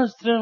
సహస్రం.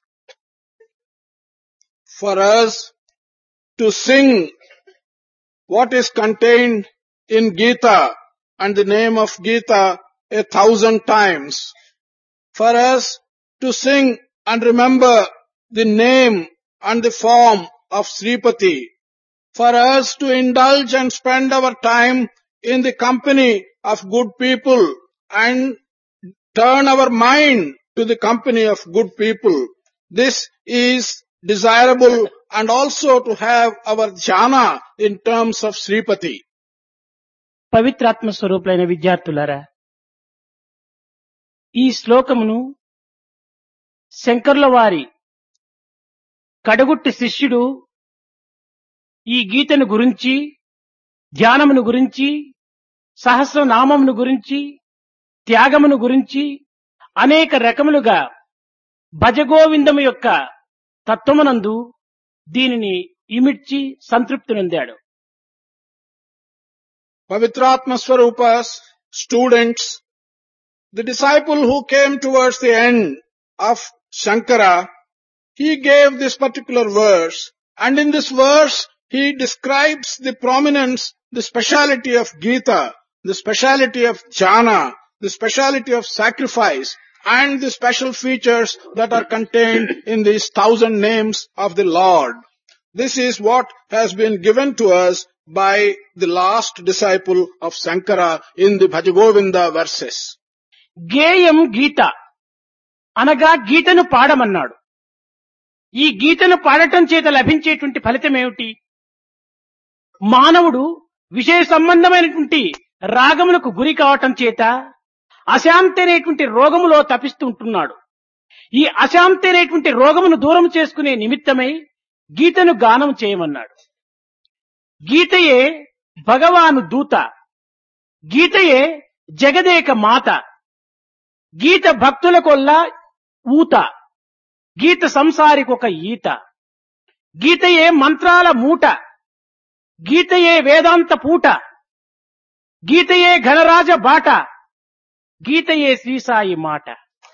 For us to sing what is contained in Gita and the name of Gita 1,000 times. For us to sing and remember the name and the form of Sripati. For us to indulge and spend our time in the company of good people and turn our mind to the company of good people. This is desirable and also to have our jhana in terms of Sripati. పవిత్రాత్మ స్వరూపులైన విద్యార్థులారా, ఈ శ్లోకమును శంకరుల వారి కడగుట్టి శిష్యుడు ఈ గీతను గురించి, ధ్యానమును గురించి, సహస్రనామమును గురించి, త్యాగమును గురించి అనేక రకములుగా భజగోవిందము యొక్క తత్వమునందు దీనిని ఇమిడ్చి సంతృప్తి నొందాడు. Pavitratma Swarupa's students, the disciple who came towards the end of Shankara, he gave this particular verse, and in this verse he describes the prominence, the speciality of Gita, the speciality of jhana, the speciality of sacrifice, and the special features that are contained in these 1,000 names of the Lord. This is what has been given to us by the last disciple of Shankara in the Bhajagovinda verses. గేయం గీత అనగా గీతను పాడమన్నాడు. ఈ గీతను పాడటం చేత లభించేటువంటి ఫలితం ఏమిటి? మానవుడు విషయ సంబంధమైనటువంటి రాగములకు గురి కావటం చేత అశాంతి అనేటువంటి రోగములో తపిస్తూ ఉంటున్నాడు. ఈ అశాంతి అనేటువంటి రోగమును దూరం చేసుకునే నిమిత్తమై గీతను గానం చేయమన్నాడు. గీతయే భగవాను దూత, గీతయే జగదేక మాత, గీత భక్తులకొల్లా ఊత, గీత సంసారికొక ఈత, గీతయే మంత్రాల మూట, గీతయే వేదాంత పూట, గీతయే ఘనరాజ బాట, గీతయే శ్రీసాయి మాట.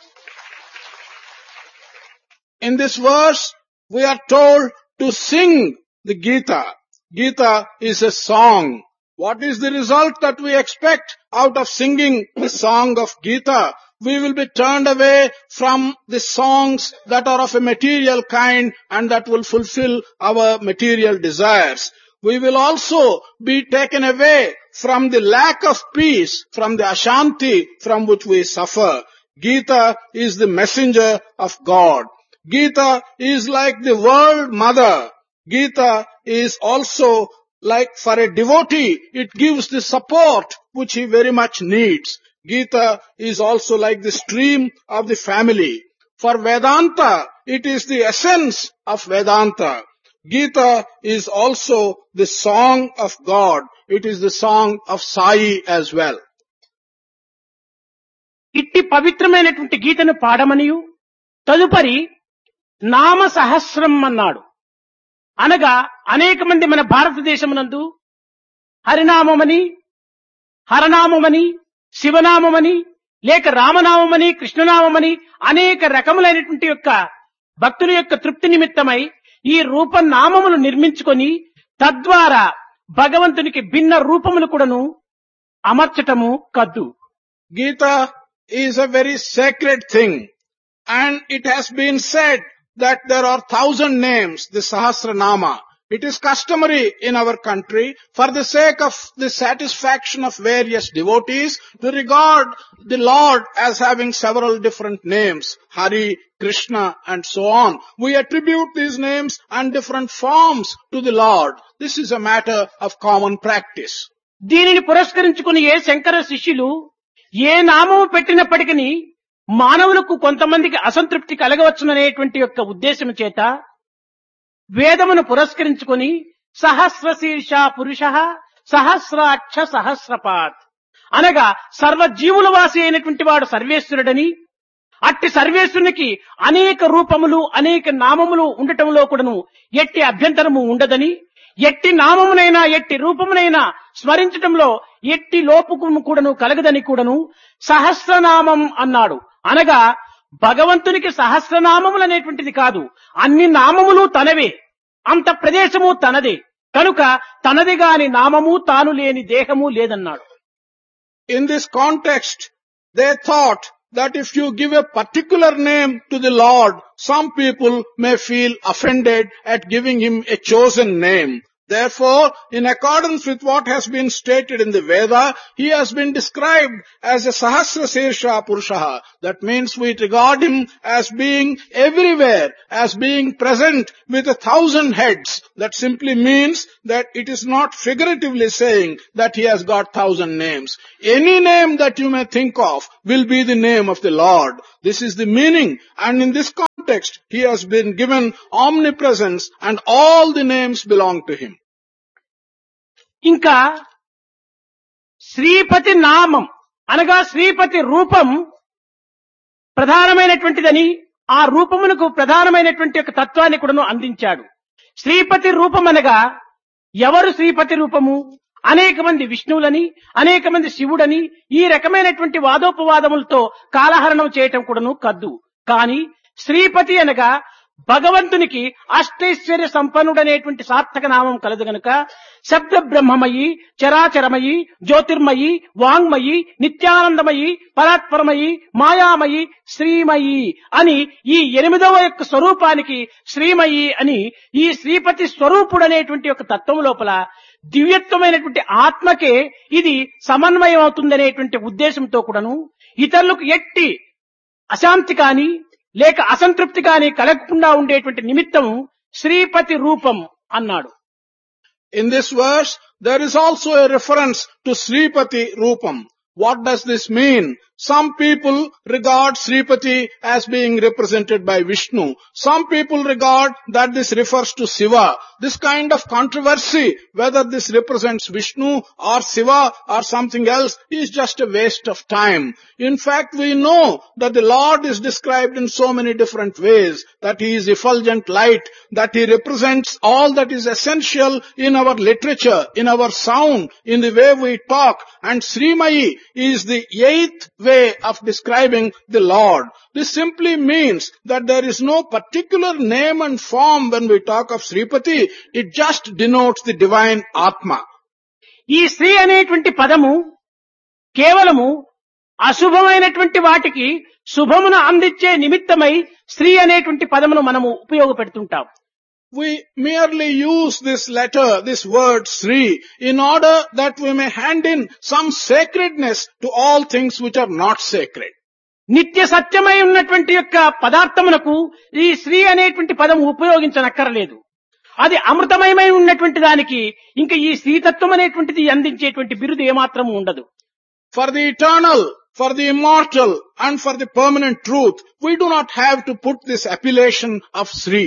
In this verse, we are told to sing the Gita. Gita is a song. What is the result that we expect out of singing the song of Gita? We will be turned away from the songs that are of a material kind and that will fulfill our material desires. We will also be taken away from the lack of peace, from the ashanti from which we suffer. Gita is the messenger of God. Gita is like the world mother. Gita is also like for a devotee, it gives the support which he very much needs. Gita is also like the stream of the family. For Vedanta, it is the essence of Vedanta. Gita is also the song of God. It is the song of Sai as well. ఇట్టి పవిత్రమైనటువంటి గీతను పాడమనియు తదుపరి నామ సహస్రం అన్నాడు. అనగా అనేక మంది మన భారతదేశమునందు హరినామమని, హరనామమని, శివనామమని, లేక రామనామమని, కృష్ణనామమని అనేక రకములైనటువంటి యొక్క భక్తుల యొక్క తృప్తి నిమిత్తమై ఈ రూపనామములు నిర్మించుకొని తద్వారా భగవంతునికి భిన్న రూపములు కూడాను అమర్చటము కద్దు. Gita is a very sacred thing, and it has been said that there are 1,000 names, the Sahasranama. It is customary in our country, for the sake of the satisfaction of various devotees, to regard the Lord as having several different names, Hari, Krishna, and so on. We attribute these names and different forms to the Lord. This is a matter of common practice. దీనిని పురస్కరించుకుని ఏ శంకర శిష్యులు ఏ నామము పెట్టినప్పటికీ మానవులకు కొంతమందికి అసంతృప్తి కలగవచ్చుననేటువంటి యొక్క ఉద్దేశం చేత వేదమును పురస్కరించుకొని సహస్ర శీర్ష పురుష సహస్రాక్ష సహస్రపాత్ అనగా సర్వజీవుల వాసి అయినటువంటి వాడు సర్వేశ్వరుడని, అట్టి సర్వేశ్వరునికి అనేక రూపములు అనేక నామములు ఉండటంలో కూడాను ఎట్టి అభ్యంతరము ఉండదని, ఎట్టి నామమునైనా ఎట్టి రూపమునైనా స్మరించటంలో ఎట్టి లోపుకు కూడాను కలగదని కూడాను సహస్రనామం అన్నాడు. అనగా భగవంతునికి సహస్రనామములు అనేటువంటిది కాదు, అన్ని నామములు తనవే, అంత ప్రదేశము తనదే, కనుక తనది గాని నామము తాను లేని దేహము లేదన్నాడు. In this context, they thought that if you give a particular name to the Lord, some people may feel offended at giving him a chosen name. Therefore, in accordance with what has been stated in the Veda, he has been described as a Sahasra Sirsha Purushaha. That means we regard him as being everywhere, as being present with 1,000 heads. That simply means that it is not figuratively saying that he has got 1,000 names. Any name that you may think of will be the name of the Lord. This is the meaning, and in this context, he has been given omnipresence and all the names belong to him. ఇంకా శ్రీపతి నామం అనగా శ్రీపతి రూపం ప్రధానమైనటువంటిదని, ఆ రూపమునకు ప్రధానమైనటువంటి ఒక తత్వాన్ని కూడాను అందించాడు. శ్రీపతి రూపం అనగా ఎవరు శ్రీపతి రూపము? అనేక మంది విష్ణువులని, అనేక మంది శివుడని, ఈ రకమైనటువంటి వాదోపవాదములతో కాలహరణం చేయటం కూడాను కద్దు. కానీ శ్రీపతి అనగా భగవంతునికి అష్టైశ్వర్య సంపన్నుడనేటువంటి సార్థక నామం కలదు గనుక శబ్ద బ్రహ్మమయి, చరాచరమయి, జ్యోతిర్మయి, వాంగ్మయి, నిత్యానందమయి, పరాత్పరమయి, మాయామయి, శ్రీమయి అని ఈ 8వ యొక్క స్వరూపానికి శ్రీమయి అని, ఈ శ్రీపతి స్వరూపుడనేటువంటి ఒక తత్వం లోపల దివ్యత్వమైనటువంటి ఆత్మకే ఇది సమన్వయం అవుతుందనేటువంటి ఉద్దేశంతో కూడాను ఇతరులకు ఎట్టి అశాంతి కాని లేక అసంతృప్తి కాని కలగకుండా ఉండేటువంటి నిమిత్తం శ్రీపతి రూపం అన్నాడు. In this verse, there is also a reference to Sripati Rupam. What does this mean? Some people regard Sripati as being represented by Vishnu. Some people regard that this refers to Shiva. This kind of controversy, whether this represents Vishnu or Shiva or something else, is just a waste of time. In fact, we know that the Lord is described in so many different ways, that he is effulgent light, that he represents all that is essential in our literature, in our sound, in the way we talk, and Srimayi is the 8th way of describing the Lord. This simply means that there is no particular name and form when we talk of Sripati. It just denotes the divine Atma. ఈ శ్రీ అనేటువంటి పదము కేవలము అశుభమైనటువంటి వాటికి శుభమును అందించే నిమిత్తమై శ్రీ అనేటువంటి పదమును మనము ఉపయోగపెడుతుంటాం. We merely use this letter, this word Sri, in order that we may hand in some sacredness to all things which are not sacred. నిత్య సత్యమై ఉన్నటువంటి యొక్క పదార్థమునకు ఈ శ్రీ అనేటువంటి పదము ఉపయోగించనక్కరలేదు. అది అమృతమయమై ఉన్నటువంటి దానికి ఇంకా ఈ శ్రీతత్వం అనేటువంటిది అందించేటువంటి బిరుదు ఏమాత్రము ఉండదు. For the eternal, for the immortal, and for the permanent truth, we do not have to put this appellation of Sri.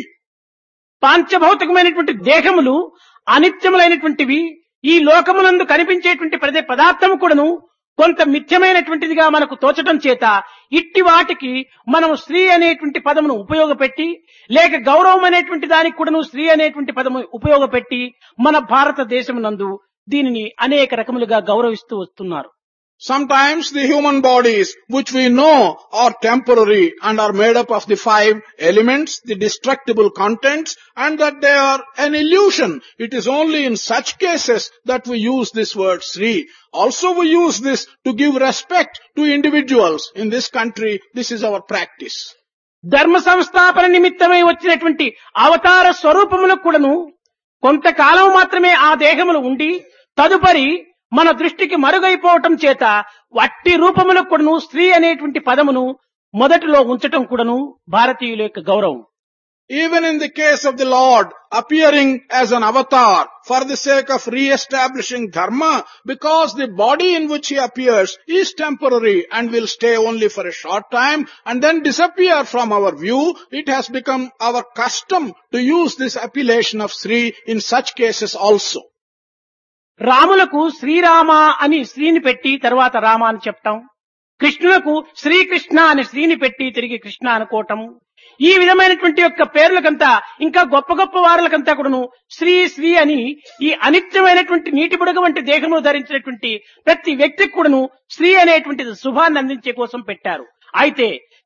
పాంచభౌతికమైనటువంటి దేహములు అనిత్యములైనటువంటివి. ఈ లోకమునందు కనిపించేటువంటి ప్రతి పదార్థము కూడాను కొంత మిథ్యమైనటువంటిదిగా మనకు తోచడం చేత ఇట్టి వాటికి మనం స్త్రీ అనేటువంటి పదమును ఉపయోగపెట్టి, లేక గౌరవం అనేటువంటి దానికి కూడాను స్త్రీ అనేటువంటి పదము ఉపయోగపెట్టి మన భారతదేశమునందు దీనిని అనేక రకములుగా గౌరవిస్తూ వస్తున్నారు. Sometimes the human bodies, which we know are temporary and are made up of the 5 elements, the destructible contents, and that they are an illusion. It is only in such cases that we use this word Sri. Also we use this to give respect to individuals. In this country, this is our practice. ధర్మ సంస్థాపన నిమిత్తమై వచ్చినటువంటి అవతార స్వరూపములకు కూడాను కొంతకాలం మాత్రమే ఆ దేహములు ఉండి తదుపరి మన దృష్టికి మరుగైపోవటం చేత వట్టి రూపములకు కూడాను స్త్రీ అనేటువంటి పదమును మొదటిలో ఉంచటం కూడాను భారతీయుల యొక్క గౌరవం. Even in the case of the Lord appearing as an avatar for the sake of re-establishing dharma, because the body in which he appears is temporary and will stay only for a short time and then disappear from our view, it has become our custom to use this appellation of Sri in such cases also. రాములకు Srirama అని శ్రీని పెట్టి తర్వాత రామ అని చెప్తాం. కృష్ణులకు శ్రీకృష్ణ అని శ్రీని పెట్టి తిరిగి కృష్ణ అనుకోవటం. ఈ విధమైనటువంటి యొక్క పేర్లకంతా ఇంకా గొప్ప గొప్ప వారులకంతా కూడాను శ్రీ శ్రీ అని ఈ అనిత్యమైనటువంటి నీటి బుడగ వంటి దేహము ధరించినటువంటి ప్రతి వ్యక్తికి కూడాను శ్రీ అనేటువంటిది శుభాన్ని అందించే కోసం పెట్టారు. అయితే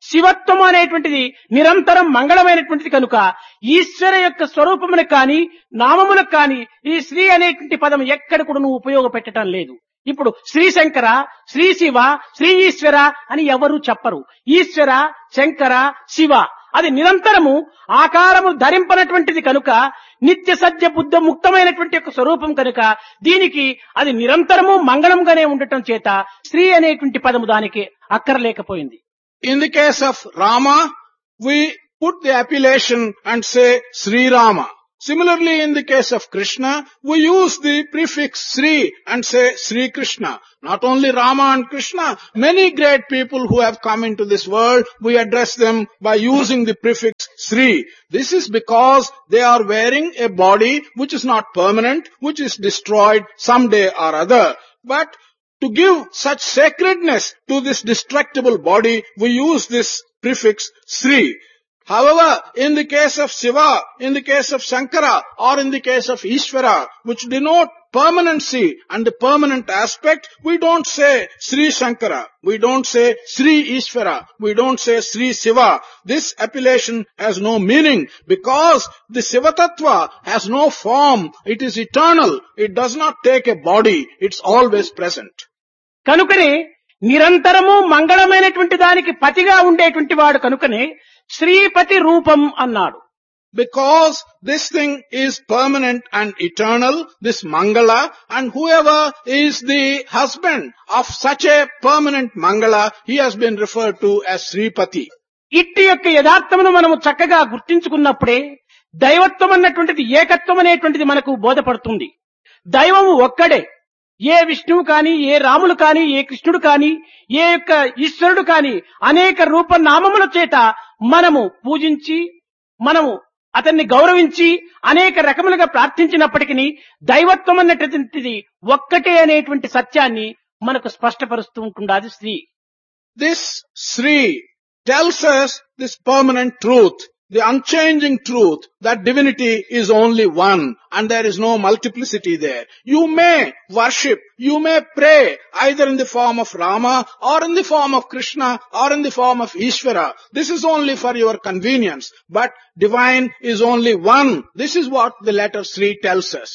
శివత్వం అనేటువంటిది నిరంతరం మంగళమైనటువంటిది కనుక ఈశ్వర యొక్క స్వరూపములకు కానీ నామములకు కానీ ఈ శ్రీ అనేటువంటి పదం ఎక్కడ కూడా నువ్వు ఉపయోగపెట్టడం లేదు. ఇప్పుడు శ్రీ శంకర, శ్రీ శివ, శ్రీ ఈశ్వర అని ఎవరు చెప్పరు. ఈశ్వర, శంకర, శివ అది నిరంతరము ఆకారము ధరింపనటువంటిది కనుక నిత్య సత్య బుద్ధ ముక్తమైనటువంటి యొక్క స్వరూపం కనుక దీనికి అది నిరంతరము మంగళంగానే ఉండటం చేత శ్రీ అనేటువంటి పదము దానికి అక్కరలేకపోయింది. In the case of Rama, we put the appellation and say Sri Rama. Similarly, in the case of Krishna, we use the prefix Sri and say Sri Krishna. Not only Rama and Krishna, many great people who have come into this world, we address them by using the prefix Sri. This is because they are wearing a body which is not permanent, which is destroyed someday or other. But to give such sacredness to this destructible body, we use this prefix Sri. However, in the case of Shiva, in the case of Shankara, or in the case of Ishvara, which denote permanency and the permanent aspect, we don't say Sri Shankara, we don't say Sri Ishvara, we don't say Sri Shiva. This appellation has no meaning because the Shiva Tattva has no form, it is eternal, it does not take a body, it's always present. కనుకనే నిరంతరము మంగళమైనటువంటి దానికి పతిగా ఉండేటువంటి వాడు కనుకనే శ్రీపతి రూపం అన్నాడు. Because this thing is permanent and eternal, this Mangala, and whoever is the husband of such a permanent Mangala, he has been referred to as Sripati. ఇట్టి యొక్క యథార్థమును మనము చక్కగా గుర్తించుకున్నప్పుడే దైవత్వం అన్నటువంటిది ఏకత్వం అనేటువంటిది మనకు బోధపడుతుంది. దైవము ఒక్కడే. ఏ విష్ణువు కాని, ఏ రాములు కాని, ఏ కృష్ణుడు కాని, ఏ యొక్క ఈశ్వరుడు కాని అనేక రూప నామముల చేత మనము పూజించి మనము అతన్ని గౌరవించి అనేక రకములుగా ప్రార్థించినప్పటికీ దైవత్వం అన్నటువంటిది ఒక్కటే అనేటువంటి సత్యాన్ని మనకు స్పష్టపరుస్తూ ఉంటున్నది Shri. This Sri tells us this permanent truth, the unchanging truth that divinity is only one and there is no multiplicity there. You may worship, you may pray either in the form of Rama or in the form of Krishna or in the form of Ishvara. This is only for your convenience, but divine is only one. This is what the letter Sri tells us.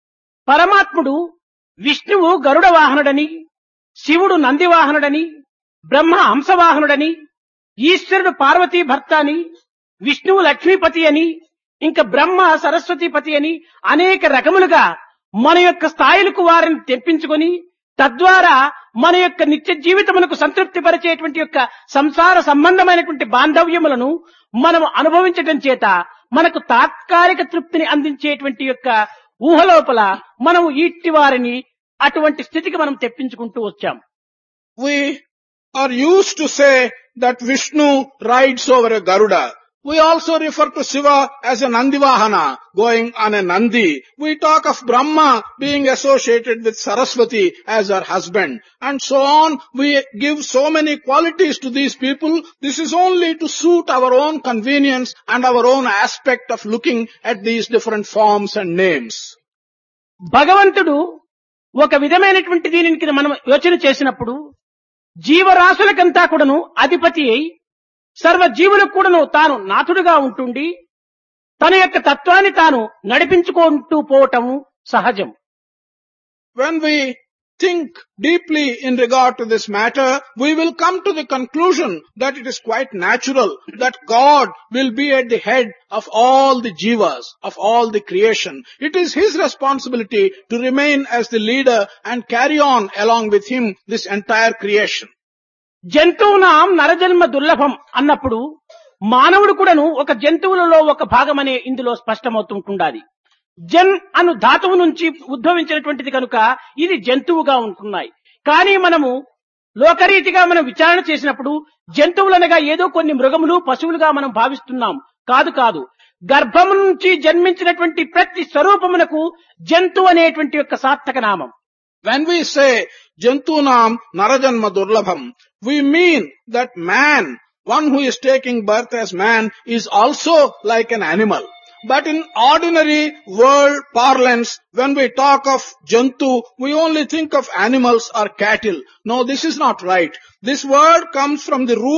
పరమాత్ముడు విష్ణువు గరుడ వాహనుడని, శివుడు నంది వాహనుడని, బ్రహ్మ హంసవాహనుడని, ఈశ్వరుడు పార్వతీ భర్త అని, విష్ణువు లక్ష్మీపతి అని, ఇంకా బ్రహ్మ సరస్వతీపతి అని అనేక రకములుగా మన యొక్క స్థాయిలకు వారిని తెప్పించుకొని తద్వారా మన యొక్క నిత్య జీవితమునకు సంతృప్తి పరిచేటువంటి యొక్క సంసార సంబంధమైనటువంటి బాంధవ్యములను మనం అనుభవించడం చేత మనకు తాత్కాలిక తృప్తిని అందించేటువంటి యొక్క ఊహలోపల మనం ఈటి వారిని అటువంటి స్థితికి మనం తెప్పించుకుంటూ వచ్చాం. We are used to say that Vishnu rides over a Garuda. We also refer to Shiva as a Nandivahana, going on a Nandi. We talk of Brahma being associated with Saraswati as her husband. And so on. We give so many qualities to these people. This is only to suit our own convenience and our own aspect of looking at these different forms and names. భగవంతుడు ఒక విధమైనటువంటి దీనికి మనం యోచన చేసినప్పుడు జీవరాశులకంతా కూడాను అధిపతి అయి సర్వ జీవులకు కూడాను తాను నాథుడుగా ఉంటుండి తన యొక్క తత్వాన్ని తాను నడిపించుకుంటూ పోవటము సహజం. When we think deeply in regard to this matter, we will come to the conclusion that it is quite natural that God will be at the head of all the jivas, of all the creation. It is His responsibility to remain as the leader and carry on along with Him this entire creation. జంతువునాం నరజన్మ దుర్లభం అన్నప్పుడు మానవుడు కూడాను ఒక జంతువులలో ఒక భాగమనే ఇందులో స్పష్టమవుతుంటుండాలి. జన్ అను ధాతువు నుంచి ఉద్భవించినటువంటిది కనుక ఇది జంతువుగా ఉంటున్నాయి. కానీ మనము లోకరీతిగా మనం విచారణ చేసినప్పుడు జంతువులనగా ఏదో కొన్ని మృగములు పశువులుగా మనం భావిస్తున్నాం. కాదు కాదు, గర్భము నుంచి జన్మించినటువంటి ప్రతి స్వరూపమునకు జంతువు అనేటువంటి యొక్క సార్థక నామం. When we say Jantunam Narajanma Durlabham, we mean that man, one who is taking birth as man, is also like an animal. But in ordinary world parlance, when we talk of Jantu, we only think of animals or cattle. No, this is not right. This word comes from the root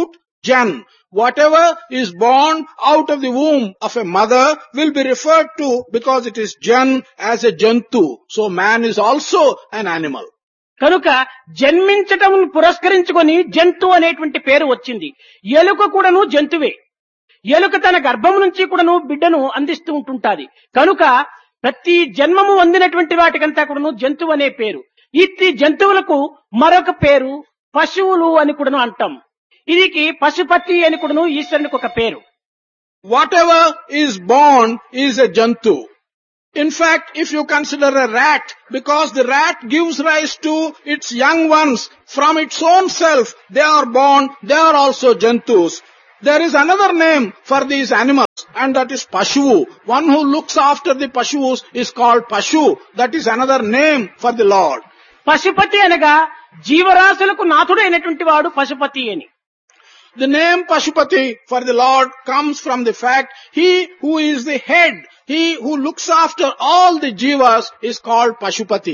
Jan. Whatever is born out of the womb of a mother will be referred to because it is Jan as a Jantu. So man is also an animal. కనుక జన్మించటం పురస్కరించుకొని జంతు అనేటువంటి పేరు వచ్చింది. ఎలుక కూడాను జంతువే. ఎలుక తన గర్భం నుంచి కూడాను బిడ్డను అందిస్తూ ఉంటుంటాది. కనుక ప్రతి జన్మము పొందినటువంటి వాటికంతా కూడాను జంతువు అనే పేరు. ఇట్టి జంతువులకు మరొక పేరు పశువులు అని కూడాను అంటాం. ఇది పశుపతి అని కూడాను ఈశ్వరునికి ఒక పేరు. Whatever is born is a Jantu. In fact, if you consider a rat, because the rat gives rise to its young ones from its own self, they are born, they are also Jantus. There is another name for these animals, and that is Pashu. One who looks after the Pashus is called Pashu. That is another name for the Lord. Pashupati అనగా జీవరాశులకు నాథుడైనటువంటి వాడు పశుపతి అని. The name Pashupati for the Lord comes from the fact he who is the head, he who looks after all the jivas is called Pashupati.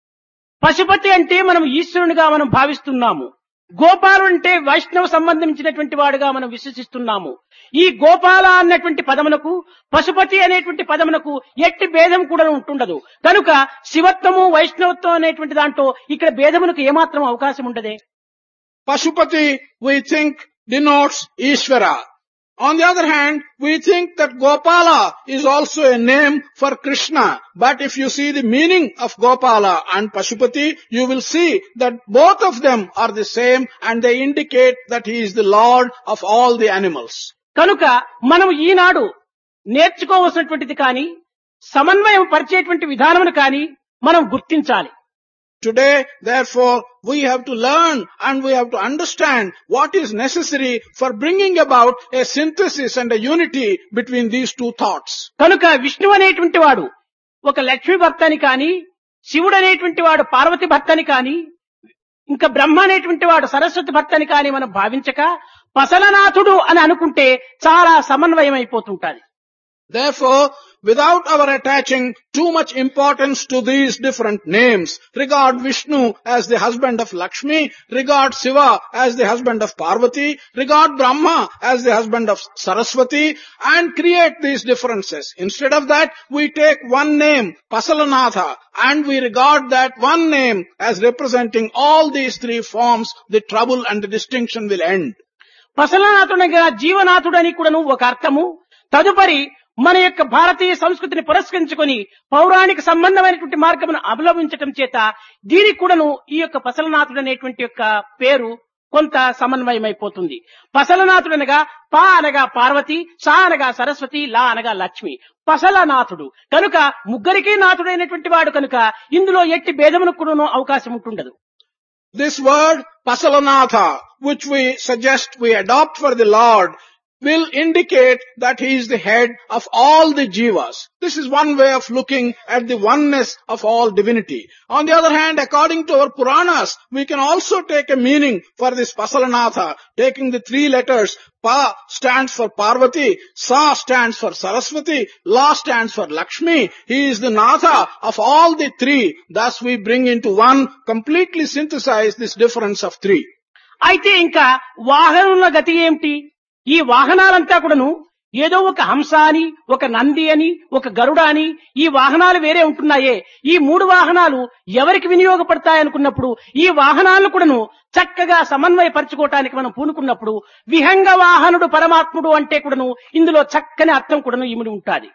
Pashupati అంటే మనం ఈశ్వరునిగా మనం భావిస్తున్నాము. గోపాలు అంటే వైష్ణవ సంబంధించినటువంటి వాడుగా మనం విశ్వసిస్తున్నాము. ఈ గోపాల అన్నటువంటి పదమునకు పశుపతి అనేటువంటి పదమునకు ఎట్టి భేదం కూడా ఉంటుండదు. కనుక శివత్వము వైష్ణవత్వం అనేటువంటి దాంట్లో ఇక్కడ భేదమునకు ఏమాత్రం అవకాశం ఉండదే. Pashupati we think denotes Ishvara. On the other hand, we think that Gopala is also a name for Krishna. But if you see the meaning of Gopala and Pashupati, you will see that both of them are the same and they indicate that he is the Lord of all the animals. కనుక మనం ఈనాడు నేర్చుకోవలసినటువంటిది కానీ సమన్వయం పరిచేటువంటి విధానమును కానీ మనం గుర్తించాలి. Today, therefore, we have to learn and we have to understand what is necessary for bringing about a synthesis and a unity between these two thoughts. కనుక విష్ణు అనేటువంటి వాడు ఒక లక్ష్మీ భర్తని కానీ, శివుడు అనేటువంటి వాడు పార్వతి భర్తని కానీ, ఇంకా బ్రహ్మ అనేటువంటి వాడు సరస్వతి భర్తని కానీ మనం భావించక పసలనాథుడు అని అనుకుంటే చాలా సమన్వయం అయిపోతుంటాది. Therefore, without our attaching too much importance to these different names, regard Vishnu as the husband of Lakshmi, regard Shiva as the husband of Parvati, regard Brahma as the husband of Saraswati, and create these differences. Instead of that, we take one name, Pasalanatha, and we regard that one name as representing all these three forms. The trouble and the distinction will end. పసలనాథునిగా జీవనాథుడని కూడాను ఒక అర్థము. తదుపరి మన యొక్క భారతీయ సంస్కృతిని పురస్కరించుకొని పౌరాణిక సంబంధమైనటువంటి మార్గమును అవలంబించటం చేత దీనికి కూడాను ఈ యొక్క పసలనాథుడు అనేటువంటి యొక్క పేరు కొంత సమన్వయమైపోతుంది. పసలనాథుడనగా పా అనగా పార్వతి, సా అనగా సరస్వతి, లా అనగా లక్ష్మి. పసలనాథుడు కనుక ముగ్గురికి నాథుడైనటువంటి వాడు కనుక ఇందులో ఎట్టి భేదమునకు కూడాను అవకాశం ఉంటుండదు. This word Pasalanatha, which we suggest we adopt for the Lord, will indicate that he is the head of all the jivas. This is one way of looking at the oneness of all divinity. On the other hand, according to our Puranas, we can also take a meaning for this Pasalanatha, taking the three letters. Pa stands for Parvati, Sa stands for Saraswati, La stands for Lakshmi. He is the Natha of all the three. Thus we bring into one, completely synthesize this difference of three. అయితే ఇంకా వాహనముల గతి ఏమిటి? ఈ వాహనాలంతా కూడాను ఏదో ఒక హంస అని, ఒక నంది అని, ఒక గరుడ అని ఈ వాహనాలు వేరే ఉంటున్నాయే. ఈ మూడు వాహనాలు ఎవరికి వినియోగపడతాయనుకున్నప్పుడు ఈ వాహనాలను కూడాను చక్కగా సమన్వయపరచుకోవటానికి మనం పూనుకున్నప్పుడు విహంగ వాహనుడు పరమాత్ముడు అంటే కూడాను ఇందులో చక్కని అర్థం కూడాను ఇమిడి ఉంటాది.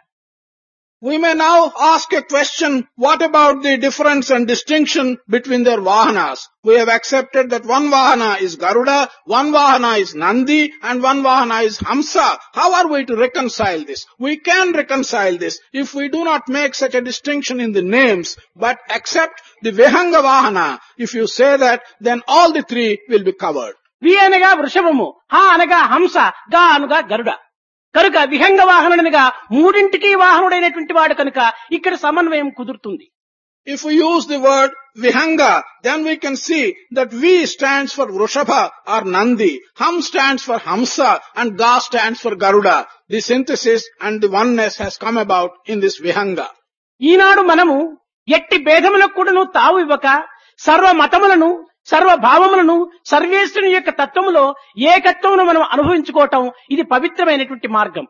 We may now ask a question, what about the difference and distinction between their vahanas? We have accepted that one vahana is Garuda, one vahana is Nandi, and one vahana is Hamsa. How are we to reconcile this? We can reconcile this if we do not make such a distinction in the names, but accept the Vihanga vahana. If you say that, then all the three will be covered. వి అనగా వృషభము, హ అనగా హంస, గా అనగా గరుడ. కనుక విహంగ వాహనుడనగా మూడింటికి వాహనుడైనటువంటి వాడు కనుక ఇక్కడ సమన్వయం కుదురుతుంది. If we use the word Vihanga, then we can see that V stands for Vrushabha or Nandi, Ham stands for Hamsa, and Ga stands for Garuda. The synthesis and the oneness has come about in this Vihanga. ఈనాడు మనము ఎట్టి భేదములకు కూడాను తావు ఇవ్వక సర్వ మతములను సర్వభావములను సర్వేశ్వరుని యొక్క తత్వములో ఏకత్వమును మనం అనుభవించుకోవటం ఇది పవిత్రమైనటువంటి మార్గం.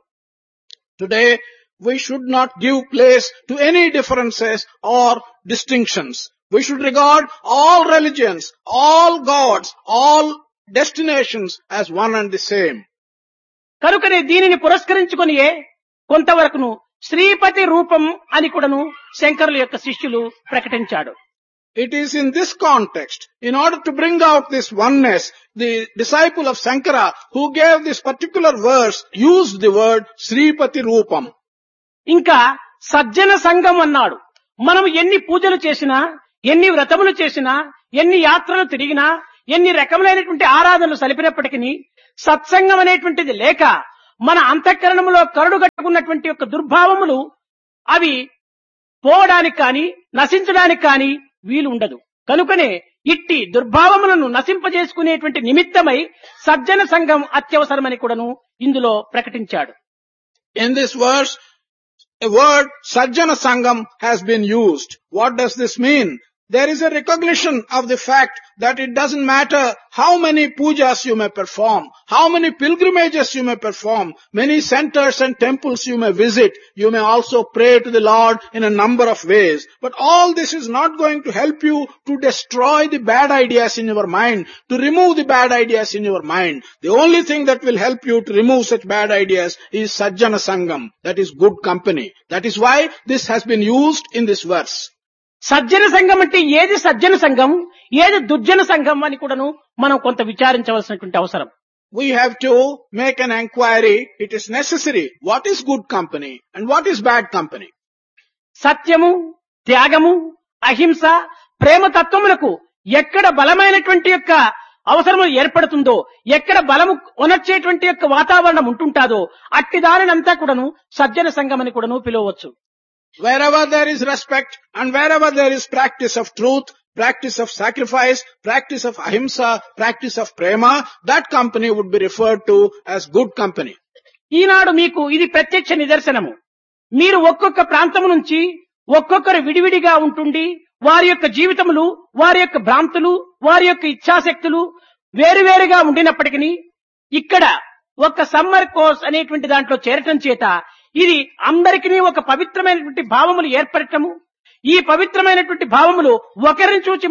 Today, we should not give place to any differences or distinctions. We should regard all religions, all gods, all destinations as one and the same. కనుకనే దీనిని పురస్కరించుకొనియే కొంతవరకును శ్రీపతి రూపం అని కూడాను శంకరుల యొక్క శిష్యులు ప్రకటించాడు. It is in this context, in order to bring out this oneness, the disciple of Sankara who gave this particular verse used the word Sripati Rupam. ఇంకా సజ్జన సంఘం అన్నాడు. మనం ఎన్ని పూజలు చేసినా, ఎన్ని వ్రతములు చేసినా, ఎన్ని యాత్రలు తిరిగినా, ఎన్ని రకములైనటువంటి ఆరాధనలు సలిపినప్పటికీ సత్సంగం అనేటువంటిది లేక మన అంతఃకరణములో కరడు కట్టుకున్నటువంటి యొక్క దుర్భావములు అవి పోవడానికి కానీ నశించడానికి కానీ వీలు ఉండదు. కనుకనే ఇట్టి దుర్భావములను నశింపజేసుకునేటువంటి నిమిత్తమై సజ్జన సంఘం అత్యవసరమని కూడాను ఇందులో ప్రకటించాడు. In this verse, a word Sajjana Sangam has been used. What does this mean? There is a recognition of the fact that it doesn't matter how many pujas you may perform, how many pilgrimages you may perform, many centers and temples you may visit. You may also pray to the Lord in a number of ways. But all this is not going to help you to destroy the bad ideas in your mind, to remove the bad ideas in your mind. The only thing that will help you to remove such bad ideas is Sajjana Sangam, that is good company. That is why this has been used in this verse. సజ్జన సంఘం అంటే ఏది సజ్జన సంఘం, ఏది దుర్జన సంఘం అని కూడాను మనం కొంత విచారించవలసినటువంటి అవసరం. We have to make an inquiry. It is necessary. What is good company and what is bad company? సత్యము, త్యాగము, అహింస, ప్రేమ తత్వములకు ఎక్కడ బలమైనటువంటి యొక్క అవసరము ఏర్పడుతుందో, ఎక్కడ బలము ఒనర్చేటువంటి యొక్క వాతావరణం ఉంటుంటాదో అట్టి దానినంతా కూడాను సజ్జన సంఘం అని కూడాను పిలవచ్చు. Wherever there is respect and wherever there is practice of truth, practice of sacrifice, practice of ahimsa, practice of prema, that company would be referred to as good company. ఈనాడు మీకు ఇది ప్రత్యక్ష నిదర్శనము. మీరు ఒక్కొక్క ప్రాంతం నుంచి ఒక్కొక్కరు విడివిడిగా ఉంటుండి వారి యొక్క జీవితములు, వారి యొక్క భ్రాంతులు, వారి యొక్క ఇచ్ఛాశక్తులు వేరువేరుగా ఉండినప్పటికీ ఇక్కడ ఒక సమ్మర్ కోర్స్ అనేటువంటి దాంట్లో చేరటం చేత ఇది అందరికీ ఒక పవిత్రమైనటువంటి భావములు ఏర్పడటము, ఈ పవిత్రమైనటువంటి భావములు ఒకరిని చూచి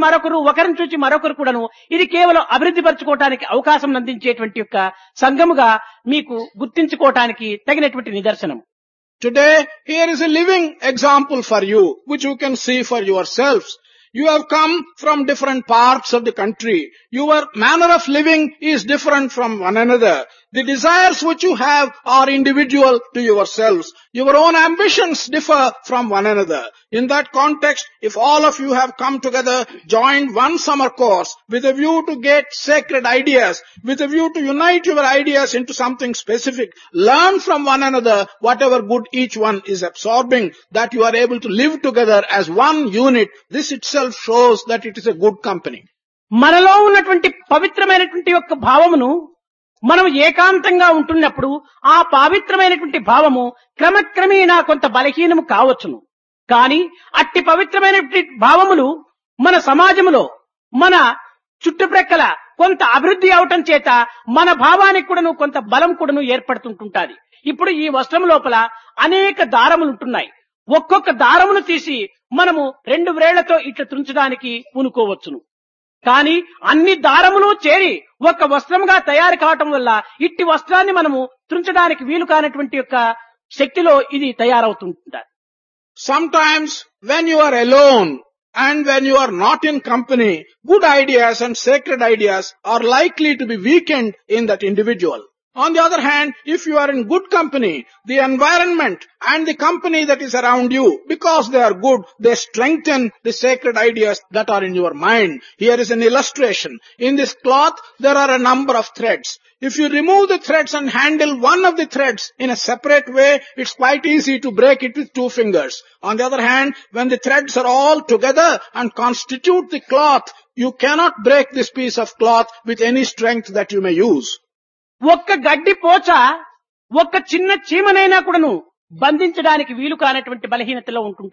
మరొకరు కూడాను ఇది కేవలం అభివృద్ధి పరచుకోవటానికి అవకాశం అందించేటువంటి యొక్క సంఘముగా మీకు గుర్తించుకోవటానికి తగినటువంటి నిదర్శనం. Today, here is a living example for you, which you can see for yourselves. You have come from different parts of the country. Your manner of living is different from one another. The desires which you have are individual to yourselves. Your own ambitions differ from one another. In that context, if all of you have come together, joined one summer course with a view to get sacred ideas, with a view to unite your ideas into something specific, learn from one another whatever good each one is absorbing, that you are able to live together as one unit, this itself shows that it is a good company. మనలో ఉన్నటువంటి పవిత్రమైనటువంటి యొక్క భావమును మనం ఏకాంతంగా ఉంటున్నప్పుడు ఆ పవిత్రమైనటువంటి భావము క్రమక్రమేణా కొంత బలహీనము కావచ్చును. కానీ అట్టి పవిత్రమైనటువంటి భావములు మన సమాజములో, మన చుట్టుప్రక్కల కొంత అభివృద్ధి అవటం చేత మన భావానికి కూడాను కొంత బలం కూడాను ఏర్పడుతుంటుంటాది. ఇప్పుడు ఈ వస్త్రం లోపల అనేక దారములు ఉంటున్నాయి. ఒక్కొక్క దారమును తీసి మనము 2 వ్రేళ్లతో ఇట్లా తుంచడానికి పూనుకోవచ్చును. కానీ అన్ని దారములు చేరి ఒక వస్త్రముగా తయారు కావటం వల్ల ఇట్టి వస్త్రాన్ని మనము తుంచడానికి వీలు కానటువంటి యొక్క శక్తిలో ఇది తయారవుతుంటారు. Sometimes when you are alone and when you are not in company, good ideas and sacred ideas are likely to be weakened in that individual. On the other hand, if you are in good company, the environment and the company that is around you, because they are good, they strengthen the sacred ideas that are in your mind. Here is an illustration. In this cloth, there are a number of threads. If you remove the threads and handle one of the threads in a separate way, it's quite easy to break it with 2 fingers. On the other hand, when the threads are all together and constitute the cloth, you cannot break this piece of cloth with any strength that you may use. ఒక్క గడ్డి పోచ ఒక్క చిన్న చీమనైనా కూడాను బంధించడానికి వీలు కానటువంటి బలహీనతలో ఉంటుంటాది.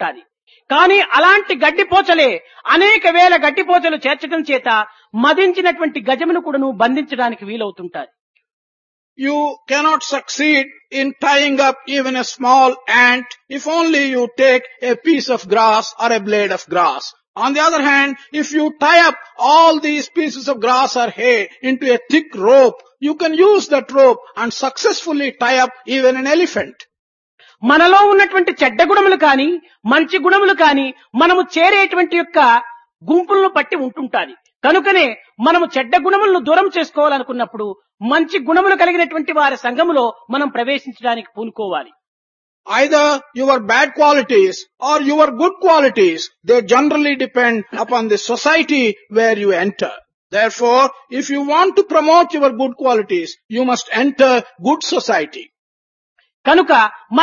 కానీ అలాంటి గడ్డిపోచలే అనేక వేల గడ్డిపోచలు చేర్చడం చేత మదించినటువంటి గజమును కూడాను బంధించడానికి వీలవుతుంటారు. You cannot succeed in tying up even a small ant if only you take a piece of grass or a blade of grass. On the other hand, if you tie up all these pieces of grass or hay into a thick rope, you can use that rope and successfully tie up even an elephant. మనలో ఉన్నటువంటి చెడ్డ గుణములు కానీ మంచి గుణములు కానీ మనము చేరేటువంటి యొక్క గుంపులను బట్టి ఉంటుంటాది. కనుకనే మనము చెడ్డ గుణములను దూరం చేసుకోవాలనుకున్నప్పుడు మంచి గుణములు కలిగినటువంటి వారి సంఘములో మనం ప్రవేశించడానికి పూనుకోవాలి. Either your bad qualities or your good qualities, they generally depend upon the society where you enter. Therefore, if you want to promote your good qualities, you must enter good society. కనుక